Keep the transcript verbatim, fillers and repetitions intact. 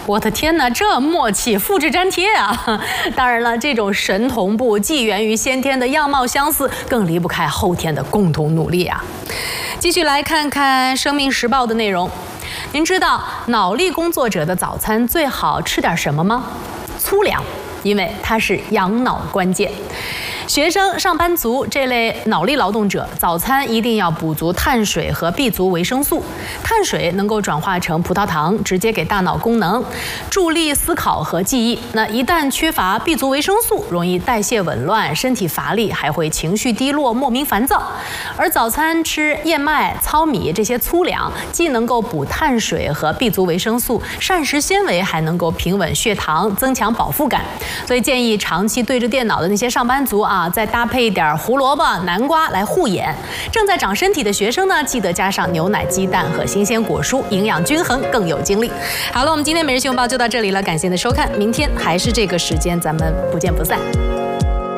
我的天哪，这默契，复制粘贴啊！当然了，这种神同步既源于先天的样貌相似，更离不开后天的共同努力啊。继续来看看《生命时报》的内容。您知道脑力工作者的早餐最好吃点什么吗？粗粮，因为它是养脑关键。学生、上班族这类脑力劳动者，早餐一定要补足碳水和 B 族维生素。碳水能够转化成葡萄糖，直接给大脑功能，助力思考和记忆。那一旦缺乏 B 族维生素，容易代谢紊乱，身体乏力，还会情绪低落、莫名烦躁。而早餐吃燕麦、糙米这些粗粮，既能够补碳水和 B 族维生素，膳食纤维还能够平稳血糖，增强饱腹感。所以建议长期对着电脑的那些上班族啊。啊，再搭配一点胡萝卜、南瓜来护眼。正在长身体的学生呢，记得加上牛奶、鸡蛋和新鲜果蔬，营养均衡，更有精力。好了，我们今天每日新闻报就到这里了，感谢您的收看，明天还是这个时间，咱们不见不散。